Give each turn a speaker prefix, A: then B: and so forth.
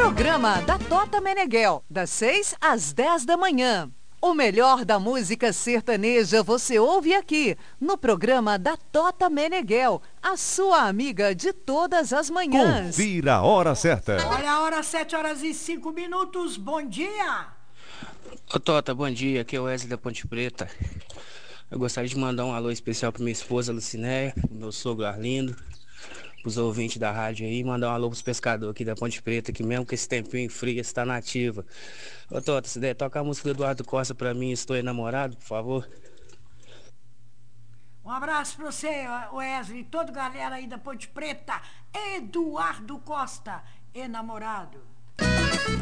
A: Programa da Tota Meneghel, das 6 às 10 da manhã. O melhor da música sertaneja você ouve aqui, no programa da Tota Meneghel, a sua amiga de todas as manhãs.
B: Confira a hora certa.
C: Olha a hora, 7h05. Bom dia!
D: Ô Tota, bom dia, aqui é o Wesley da Ponte Preta. Eu gostaria de mandar um alô especial para minha esposa Lucinéia, pro meu sogro Arlindo, pros ouvintes da rádio aí, mandar um alô pros pescadores aqui da Ponte Preta, que mesmo com esse tempinho frio, está nativa. Ô Tota, se der, toca a música do Eduardo Costa pra mim, Estou Enamorado, por favor.
C: Um abraço pra você, Wesley, toda a galera aí da Ponte Preta. Eduardo Costa, enamorado.